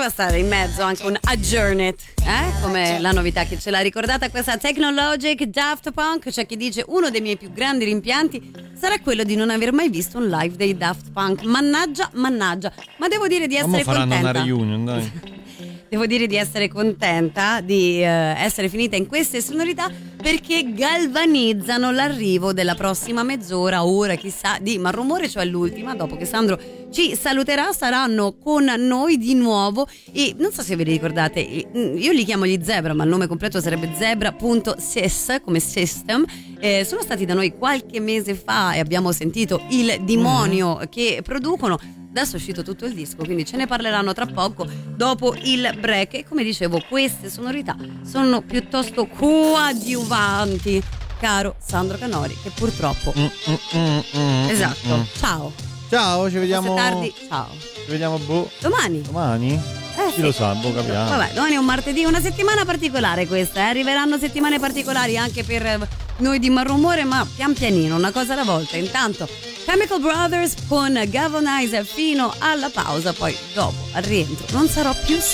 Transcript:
poteva stare in mezzo anche un Adjourned, come la novità che ce l'ha ricordata questa Technologic Daft Punk. C'è chi dice uno dei miei più grandi rimpianti sarà quello di non aver mai visto un live dei Daft Punk. Mannaggia, ma devo dire di essere contenta. Una reunion, dai. Devo dire di essere contenta di essere finita in queste sonorità, perché galvanizzano l'arrivo della prossima mezz'ora, ora chissà, di Malrumore, cioè l'ultima, dopo che Sandro ci saluterà. Saranno con noi di nuovo e non so se vi ricordate, io li chiamo gli Zebra, ma il nome completo sarebbe Zebra.sys, come system. Sono stati da noi qualche mese fa e abbiamo sentito il demonio che producono. Adesso è uscito tutto il disco, quindi ce ne parleranno tra poco dopo il break. E come dicevo, queste sonorità sono piuttosto coadiuvanti, caro Sandro Canori, che purtroppo esatto. Ciao, ci vediamo tardi. Ciao, ci vediamo domani? Chi lo sa, capiamo. Vabbè, domani è un martedì, una settimana particolare questa, arriveranno settimane particolari anche per noi di Malrumore, ma pian pianino, una cosa alla volta. Intanto Chemical Brothers con Galvanizer fino alla pausa, poi dopo al rientro non sarò più